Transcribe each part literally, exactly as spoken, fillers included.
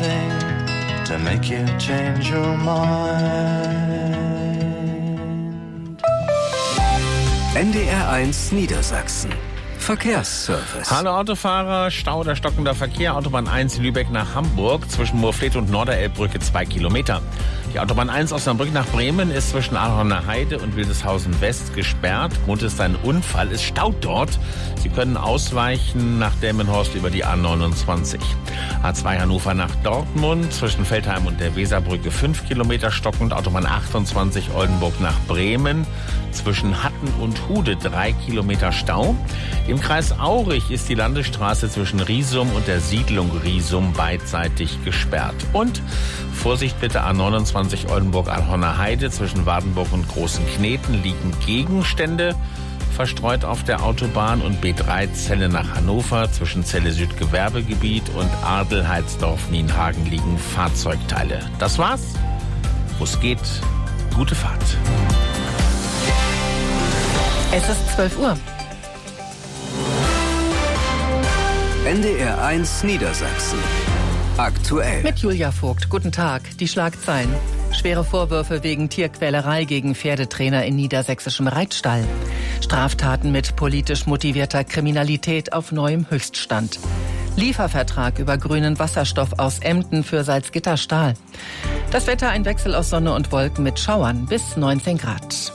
anything to make you change your mind. N D R eins Niedersachsen. Verkehrsservice. Hallo Autofahrer, Stau oder stockender Verkehr. Autobahn eins Lübeck nach Hamburg zwischen Moorfleet und Norderelbbrücke zwei Kilometer. Die Autobahn eins Osnabrück nach Bremen ist zwischen Ahorner Heide und Wildeshausen West gesperrt. Grund ist ein Unfall, es staut dort. Sie können ausweichen nach Delmenhorst über die A neunundzwanzig. A zwei Hannover nach Dortmund zwischen Veltheim und der Weserbrücke fünf Kilometer stockend. Autobahn achtundzwanzig Oldenburg nach Bremen zwischen Hatten und Hude drei Kilometer Stau. Im Kreis Aurich ist die Landesstraße zwischen Riesum und der Siedlung Riesum beidseitig gesperrt. Und Vorsicht bitte, A neunundzwanzig Oldenburg-Ahorner Heide zwischen Wardenburg und Großen Kneten liegen Gegenstände verstreut auf der Autobahn und B drei Celle nach Hannover zwischen Celle Süd Gewerbegebiet und Adelheidsdorf-Nienhagen liegen Fahrzeugteile. Das war's. Wo es geht, gute Fahrt. Es ist zwölf Uhr. N D R eins Niedersachsen. Aktuell. Mit Julia Vogt. Guten Tag. Die Schlagzeilen. Schwere Vorwürfe wegen Tierquälerei gegen Pferdetrainer in niedersächsischem Reitstall. Straftaten mit politisch motivierter Kriminalität auf neuem Höchststand. Liefervertrag über grünen Wasserstoff aus Emden für Salzgitter Stahl. Das Wetter ein Wechsel aus Sonne und Wolken mit Schauern bis neunzehn Grad.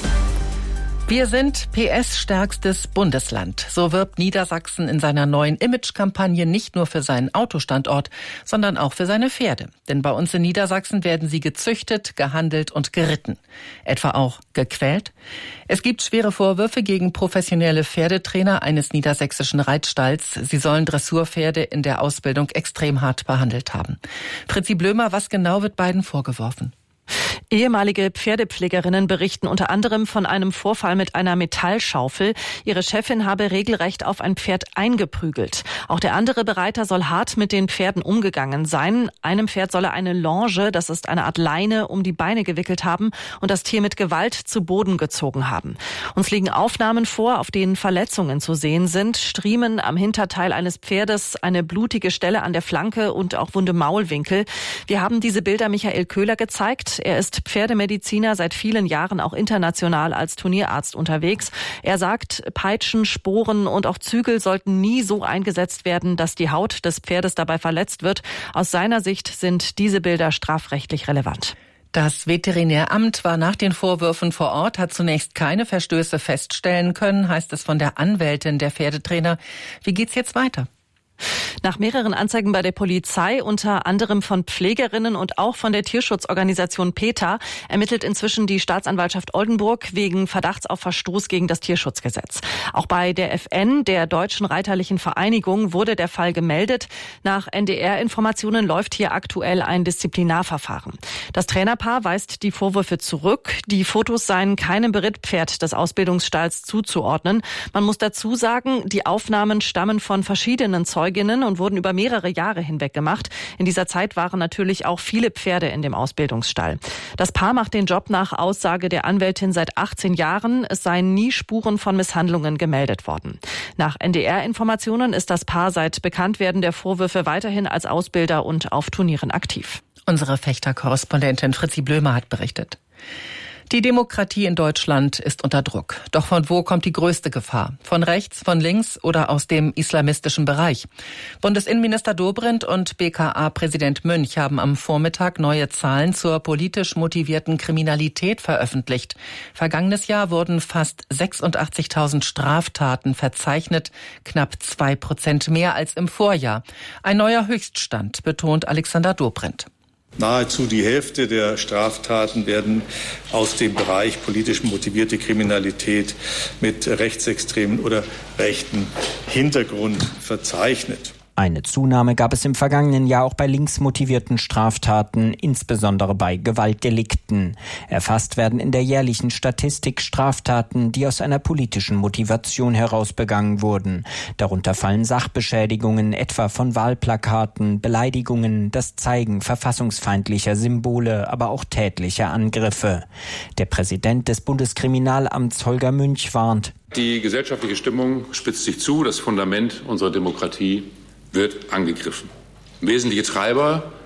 Wir sind P S-stärkstes Bundesland. So wirbt Niedersachsen in seiner neuen Image-Kampagne nicht nur für seinen Autostandort, sondern auch für seine Pferde. Denn bei uns in Niedersachsen werden sie gezüchtet, gehandelt und geritten. Etwa auch gequält? Es gibt schwere Vorwürfe gegen professionelle Pferdetrainer eines niedersächsischen Reitstalls. Sie sollen Dressurpferde in der Ausbildung extrem hart behandelt haben. Fritzi Blömer, was genau wird beiden vorgeworfen? Ehemalige Pferdepflegerinnen berichten unter anderem von einem Vorfall mit einer Metallschaufel. Ihre Chefin habe regelrecht auf ein Pferd eingeprügelt. Auch der andere Bereiter soll hart mit den Pferden umgegangen sein. Einem Pferd soll er eine Longe, das ist eine Art Leine, um die Beine gewickelt haben und das Tier mit Gewalt zu Boden gezogen haben. Uns liegen Aufnahmen vor, auf denen Verletzungen zu sehen sind. Striemen am Hinterteil eines Pferdes, eine blutige Stelle an der Flanke und auch wunde Maulwinkel. Wir haben diese Bilder Michael Köhler gezeigt. Er ist Pferdemediziner, seit vielen Jahren auch international als Turnierarzt unterwegs. Er sagt, Peitschen, Sporen und auch Zügel sollten nie so eingesetzt werden, dass die Haut des Pferdes dabei verletzt wird. Aus seiner Sicht sind diese Bilder strafrechtlich relevant. Das Veterinäramt war nach den Vorwürfen vor Ort, hat zunächst keine Verstöße feststellen können, heißt es von der Anwältin der Pferdetrainer. Wie geht's jetzt weiter? Nach mehreren Anzeigen bei der Polizei, unter anderem von Pflegerinnen und auch von der Tierschutzorganisation PETA, ermittelt inzwischen die Staatsanwaltschaft Oldenburg wegen Verdachts auf Verstoß gegen das Tierschutzgesetz. Auch bei der F N, der Deutschen Reiterlichen Vereinigung, wurde der Fall gemeldet. Nach N D R-Informationen läuft hier aktuell ein Disziplinarverfahren. Das Trainerpaar weist die Vorwürfe zurück. Die Fotos seien keinem Berittpferd des Ausbildungsstalls zuzuordnen. Man muss dazu sagen, die Aufnahmen stammen von verschiedenen Zeuginnen und wurden über mehrere Jahre hinweg gemacht. In dieser Zeit waren natürlich auch viele Pferde in dem Ausbildungsstall. Das Paar macht den Job nach Aussage der Anwältin seit achtzehn Jahren. Es seien nie Spuren von Misshandlungen gemeldet worden. Nach N D R-Informationen ist das Paar seit Bekanntwerden der Vorwürfe weiterhin als Ausbilder und auf Turnieren aktiv. Unsere Fechter-Korrespondentin Fritzi Blömer hat berichtet. Die Demokratie in Deutschland ist unter Druck. Doch von wo kommt die größte Gefahr? Von rechts, von links oder aus dem islamistischen Bereich? Bundesinnenminister Dobrindt und B K A-Präsident Münch haben am Vormittag neue Zahlen zur politisch motivierten Kriminalität veröffentlicht. Vergangenes Jahr wurden fast sechsundachtzigtausend Straftaten verzeichnet, knapp zwei Prozent mehr als im Vorjahr. Ein neuer Höchststand, betont Alexander Dobrindt. Nahezu die Hälfte der Straftaten werden aus dem Bereich politisch motivierte Kriminalität mit rechtsextremen oder rechten Hintergrund verzeichnet. Eine Zunahme gab es im vergangenen Jahr auch bei linksmotivierten Straftaten, insbesondere bei Gewaltdelikten. Erfasst werden in der jährlichen Statistik Straftaten, die aus einer politischen Motivation heraus begangen wurden. Darunter fallen Sachbeschädigungen, etwa von Wahlplakaten, Beleidigungen, das Zeigen verfassungsfeindlicher Symbole, aber auch tätliche Angriffe. Der Präsident des Bundeskriminalamts Holger Münch warnt: Die gesellschaftliche Stimmung spitzt sich zu, das Fundament unserer Demokratie wird angegriffen. Wesentliche Treiber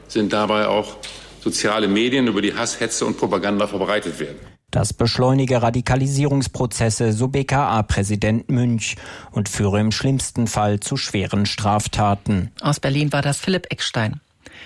sind dabei auch soziale Medien, über die Hass, Hetze und Propaganda verbreitet werden. Das beschleunige Radikalisierungsprozesse, so B K A-Präsident Münch, und führe im schlimmsten Fall zu schweren Straftaten. Aus Berlin war das Philipp Eckstein.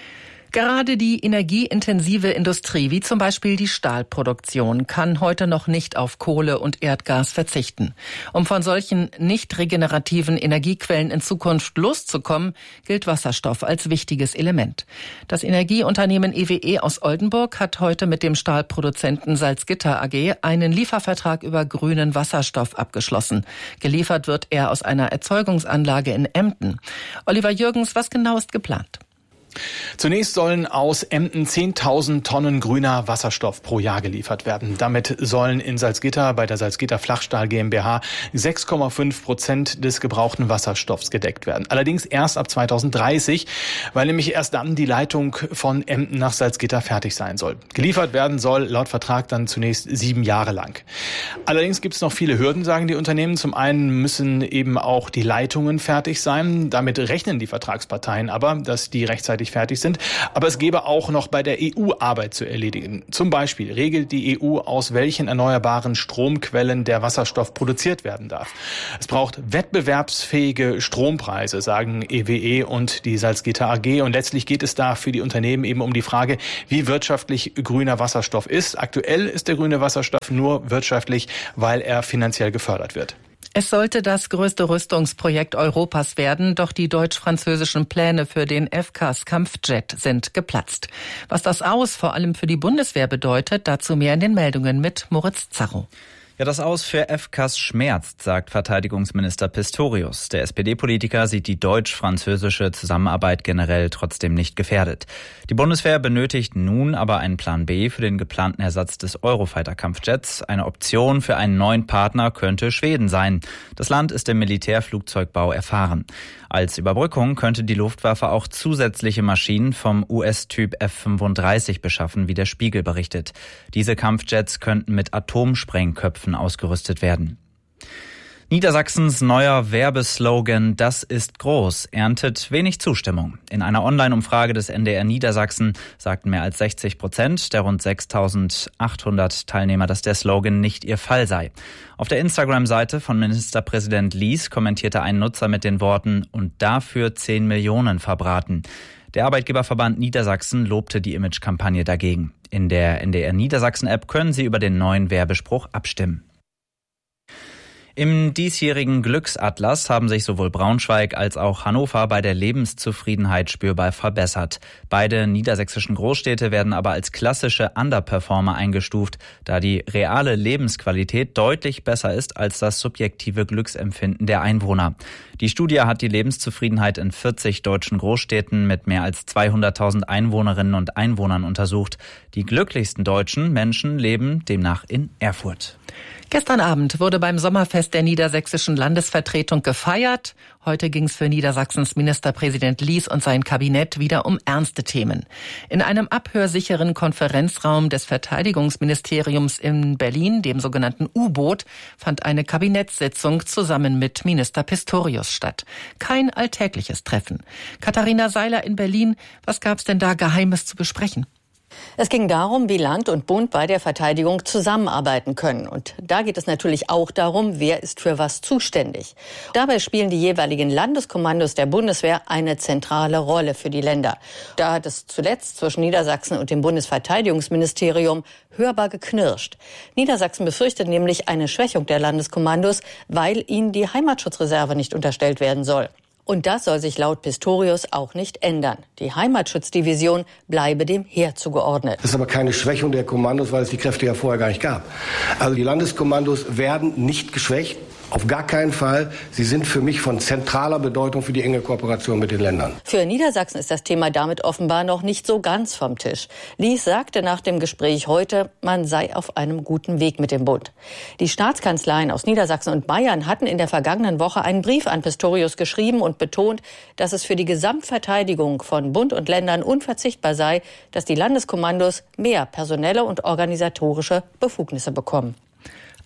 Gerade die energieintensive Industrie, wie zum Beispiel die Stahlproduktion, kann heute noch nicht auf Kohle und Erdgas verzichten. Um von solchen nicht regenerativen Energiequellen in Zukunft loszukommen, gilt Wasserstoff als wichtiges Element. Das Energieunternehmen E W E aus Oldenburg hat heute mit dem Stahlproduzenten Salzgitter A G einen Liefervertrag über grünen Wasserstoff abgeschlossen. Geliefert wird er aus einer Erzeugungsanlage in Emden. Oliver Jürgens, was genau ist geplant? Zunächst sollen aus Emden zehntausend Tonnen grüner Wasserstoff pro Jahr geliefert werden. Damit sollen in Salzgitter bei der Salzgitter Flachstahl GmbH sechs Komma fünf Prozent des gebrauchten Wasserstoffs gedeckt werden. Allerdings erst ab zweitausenddreißig, weil nämlich erst dann die Leitung von Emden nach Salzgitter fertig sein soll. Geliefert werden soll laut Vertrag dann zunächst sieben Jahre lang. Allerdings gibt es noch viele Hürden, sagen die Unternehmen. Zum einen müssen eben auch die Leitungen fertig sein. Damit rechnen die Vertragsparteien aber, dass die rechtzeitig fertig sind. Aber es gäbe auch noch bei der E U Arbeit zu erledigen. Zum Beispiel regelt die E U, aus welchen erneuerbaren Stromquellen der Wasserstoff produziert werden darf. Es braucht wettbewerbsfähige Strompreise, sagen E W E und die Salzgitter A G. Und letztlich geht es da für die Unternehmen eben um die Frage, wie wirtschaftlich grüner Wasserstoff ist. Aktuell ist der grüne Wasserstoff nur wirtschaftlich, weil er finanziell gefördert wird. Es sollte das größte Rüstungsprojekt Europas werden, doch die deutsch-französischen Pläne für den F C A S-Kampfjet sind geplatzt. Was das Aus vor allem für die Bundeswehr bedeutet, dazu mehr in den Meldungen mit Moritz Zarrow. Ja, das Aus für F C A S schmerzt, sagt Verteidigungsminister Pistorius. Der S P D-Politiker sieht die deutsch-französische Zusammenarbeit generell trotzdem nicht gefährdet. Die Bundeswehr benötigt nun aber einen Plan B für den geplanten Ersatz des Eurofighter-Kampfjets. Eine Option für einen neuen Partner könnte Schweden sein. Das Land ist im Militärflugzeugbau erfahren. Als Überbrückung könnte die Luftwaffe auch zusätzliche Maschinen vom U S-Typ F fünfunddreißig beschaffen, wie der Spiegel berichtet. Diese Kampfjets könnten mit Atomsprengköpfen ausgerüstet werden. Niedersachsens neuer Werbeslogan "Das ist groß" erntet wenig Zustimmung. In einer Online-Umfrage des N D R Niedersachsen sagten mehr als sechzig Prozent der rund sechstausendachthundert Teilnehmer, dass der Slogan nicht ihr Fall sei. Auf der Instagram-Seite von Ministerpräsident Lies kommentierte ein Nutzer mit den Worten "und dafür zehn Millionen verbraten". Der Arbeitgeberverband Niedersachsen lobte die Imagekampagne dagegen. In der N D R Niedersachsen-App können Sie über den neuen Werbespruch abstimmen. Im diesjährigen Glücksatlas haben sich sowohl Braunschweig als auch Hannover bei der Lebenszufriedenheit spürbar verbessert. Beide niedersächsischen Großstädte werden aber als klassische Underperformer eingestuft, da die reale Lebensqualität deutlich besser ist als das subjektive Glücksempfinden der Einwohner. Die Studie hat die Lebenszufriedenheit in vierzig deutschen Großstädten mit mehr als zweihunderttausend Einwohnerinnen und Einwohnern untersucht. Die glücklichsten deutschen Menschen leben demnach in Erfurt. Gestern Abend wurde beim Sommerfest der niedersächsischen Landesvertretung gefeiert. Heute ging es für Niedersachsens Ministerpräsident Lies und sein Kabinett wieder um ernste Themen. In einem abhörsicheren Konferenzraum des Verteidigungsministeriums in Berlin, dem sogenannten U-Boot, fand eine Kabinettssitzung zusammen mit Minister Pistorius statt. Kein alltägliches Treffen. Katharina Seiler in Berlin, was gab's denn da Geheimes zu besprechen? Es ging darum, wie Land und Bund bei der Verteidigung zusammenarbeiten können. Und da geht es natürlich auch darum, wer ist für was zuständig. Dabei spielen die jeweiligen Landeskommandos der Bundeswehr eine zentrale Rolle für die Länder. Da hat es zuletzt zwischen Niedersachsen und dem Bundesverteidigungsministerium hörbar geknirscht. Niedersachsen befürchtet nämlich eine Schwächung der Landeskommandos, weil ihnen die Heimatschutzreserve nicht unterstellt werden soll. Und das soll sich laut Pistorius auch nicht ändern. Die Heimatschutzdivision bleibe dem Heer zugeordnet. Das ist aber keine Schwächung der Kommandos, weil es die Kräfte ja vorher gar nicht gab. Also die Landeskommandos werden nicht geschwächt. Auf gar keinen Fall. Sie sind für mich von zentraler Bedeutung für die enge Kooperation mit den Ländern. Für Niedersachsen ist das Thema damit offenbar noch nicht so ganz vom Tisch. Lies sagte nach dem Gespräch heute, man sei auf einem guten Weg mit dem Bund. Die Staatskanzleien aus Niedersachsen und Bayern hatten in der vergangenen Woche einen Brief an Pistorius geschrieben und betont, dass es für die Gesamtverteidigung von Bund und Ländern unverzichtbar sei, dass die Landeskommandos mehr personelle und organisatorische Befugnisse bekommen.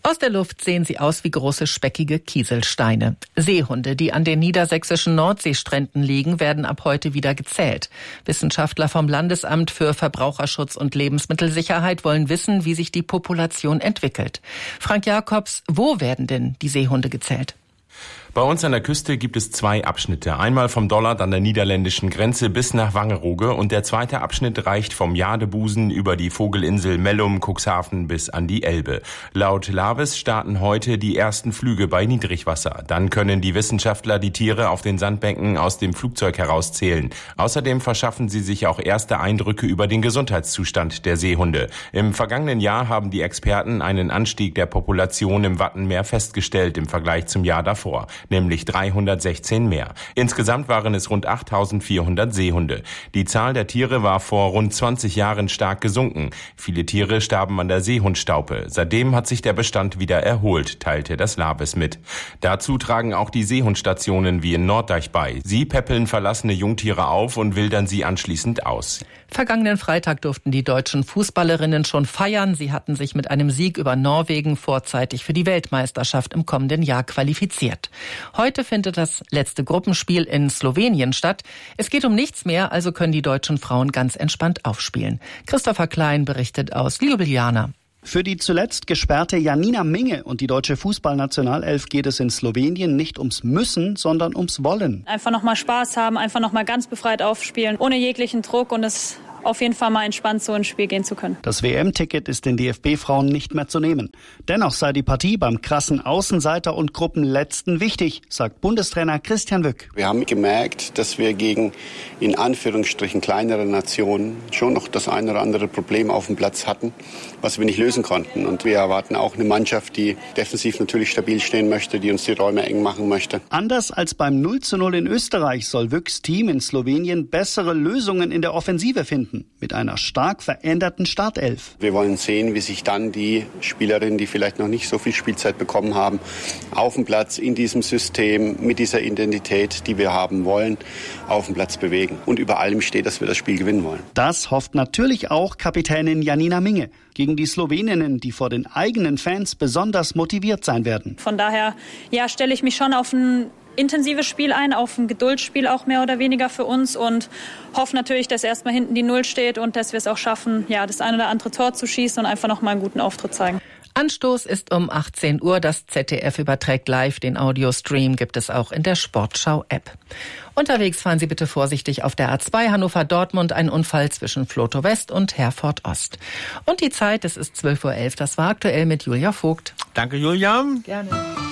Aus der Luft sehen sie aus wie große speckige Kieselsteine. Seehunde, die an den niedersächsischen Nordseestränden liegen, werden ab heute wieder gezählt. Wissenschaftler vom Landesamt für Verbraucherschutz und Lebensmittelsicherheit wollen wissen, wie sich die Population entwickelt. Frank Jakobs, wo werden denn die Seehunde gezählt? Bei uns an der Küste gibt es zwei Abschnitte. Einmal vom Dollard an der niederländischen Grenze bis nach Wangerooge und der zweite Abschnitt reicht vom Jadebusen über die Vogelinsel Mellum, Cuxhaven bis an die Elbe. Laut Laves starten heute die ersten Flüge bei Niedrigwasser. Dann können die Wissenschaftler die Tiere auf den Sandbänken aus dem Flugzeug herauszählen. Außerdem verschaffen sie sich auch erste Eindrücke über den Gesundheitszustand der Seehunde. Im vergangenen Jahr haben die Experten einen Anstieg der Population im Wattenmeer festgestellt im Vergleich zum Jahr davor. Nämlich dreihundertsechzehn mehr. Insgesamt waren es rund achttausendvierhundert Seehunde. Die Zahl der Tiere war vor rund zwanzig Jahren stark gesunken. Viele Tiere starben an der Seehundstaupe. Seitdem hat sich der Bestand wieder erholt, teilte das Laves mit. Dazu tragen auch die Seehundstationen wie in Norddeich bei. Sie päppeln verlassene Jungtiere auf und wildern sie anschließend aus. Vergangenen Freitag durften die deutschen Fußballerinnen schon feiern. Sie hatten sich mit einem Sieg über Norwegen vorzeitig für die Weltmeisterschaft im kommenden Jahr qualifiziert. Heute findet das letzte Gruppenspiel in Slowenien statt. Es geht um nichts mehr, also können die deutschen Frauen ganz entspannt aufspielen. Christopher Klein berichtet aus Ljubljana. Für die zuletzt gesperrte Janina Minge und die deutsche Fußballnationalelf geht es in Slowenien nicht ums Müssen, sondern ums Wollen. Einfach nochmal Spaß haben, einfach nochmal ganz befreit aufspielen, ohne jeglichen Druck und es auf jeden Fall mal entspannt so ins Spiel gehen zu können. Das W M-Ticket ist den D F B-Frauen nicht mehr zu nehmen. Dennoch sei die Partie beim krassen Außenseiter und Gruppenletzten wichtig, sagt Bundestrainer Christian Wück. Wir haben gemerkt, dass wir gegen in Anführungsstrichen kleinere Nationen schon noch das ein oder andere Problem auf dem Platz hatten, was wir nicht lösen konnten. Und wir erwarten auch eine Mannschaft, die defensiv natürlich stabil stehen möchte, die uns die Räume eng machen möchte. Anders als beim null zu null in Österreich soll Wücks Team in Slowenien bessere Lösungen in der Offensive finden. Mit einer stark veränderten Startelf. Wir wollen sehen, wie sich dann die Spielerinnen, die vielleicht noch nicht so viel Spielzeit bekommen haben, auf dem Platz in diesem System mit dieser Identität, die wir haben wollen, auf dem Platz bewegen. Und über allem steht, dass wir das Spiel gewinnen wollen. Das hofft natürlich auch Kapitänin Janina Minge gegen die Sloweninnen, die vor den eigenen Fans besonders motiviert sein werden. Von daher ja, stelle ich mich schon auf ein intensives Spiel ein, auf ein Geduldsspiel auch mehr oder weniger für uns und hoffe natürlich, dass erstmal hinten die Null steht und dass wir es auch schaffen, ja, das ein oder andere Tor zu schießen und einfach nochmal einen guten Auftritt zeigen. Anstoß ist um achtzehn Uhr. Das Z D F überträgt live. Den Audiostream gibt es auch in der Sportschau-App. Unterwegs fahren Sie bitte vorsichtig auf der A zwei Hannover-Dortmund. Ein Unfall zwischen Flotow West und Herford Ost. Und die Zeit, es ist zwölf Uhr elf. Das war aktuell mit Julia Vogt. Danke, Julia. Gerne.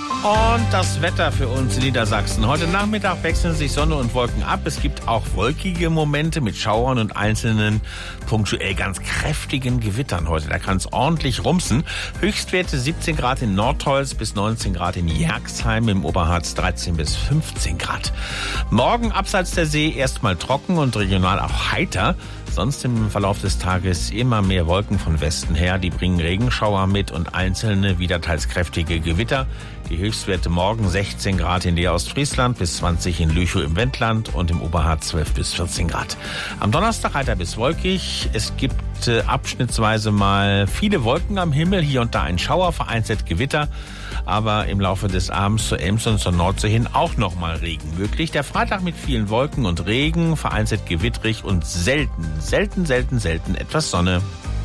Und das Wetter für uns in Niedersachsen. Heute Nachmittag wechseln sich Sonne und Wolken ab. Es gibt auch wolkige Momente mit Schauern und einzelnen punktuell ganz kräftigen Gewittern heute. Da kann es ordentlich rumsen. Höchstwerte siebzehn Grad in Nordholz bis neunzehn Grad in Jerxheim, im Oberharz dreizehn bis fünfzehn Grad. Morgen abseits der See erstmal trocken und regional auch heiter. Sonst im Verlauf des Tages immer mehr Wolken von Westen her. Die bringen Regenschauer mit und einzelne, wieder teils kräftige Gewitter. Die Höchstwerte morgen sechzehn Grad in der Ostfriesland bis zwanzig in Lüchow im Wendland und im Oberharz zwölf bis vierzehn Grad. Am Donnerstag heiter bis wolkig. Es gibt äh, abschnittsweise mal viele Wolken am Himmel. Hier und da ein Schauer, vereinzelt Gewitter. Aber im Laufe des Abends zur Ems und zur Nordsee hin auch noch mal Regen möglich. Der Freitag mit vielen Wolken und Regen, vereinzelt gewittrig und selten, selten, selten, selten etwas Sonne.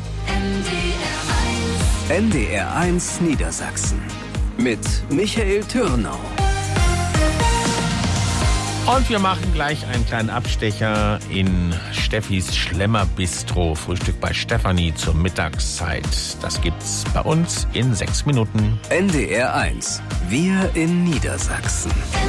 N D R eins Niedersachsen mit Michael Türnau. Und wir machen gleich einen kleinen Abstecher in Steffis Schlemmerbistro. Frühstück bei Stefanie zur Mittagszeit. Das gibt's bei uns in sechs Minuten. N D R eins. Wir in Niedersachsen.